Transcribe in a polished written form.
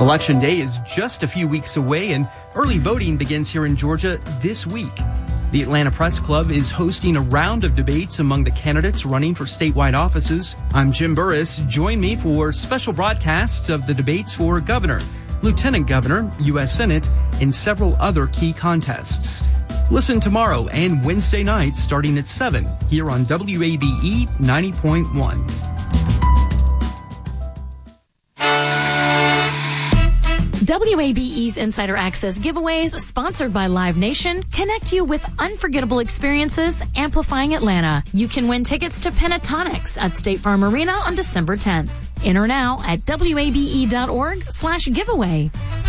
Election Day is just a few weeks away, and early voting begins here in Georgia this week. The Atlanta Press Club is hosting a round of debates among the candidates running for statewide offices. I'm Jim Burris. Join me for special broadcasts of the debates for governor, lieutenant governor, U.S. Senate, and several other key contests. Listen tomorrow and Wednesday night starting at 7 here on WABE 90.1. WABE's Insider Access giveaways, sponsored by Live Nation, connect you with unforgettable experiences amplifying Atlanta. You can win tickets to Pentatonics at State Farm Arena on December 10th. Enter now at WABE.org/giveaway.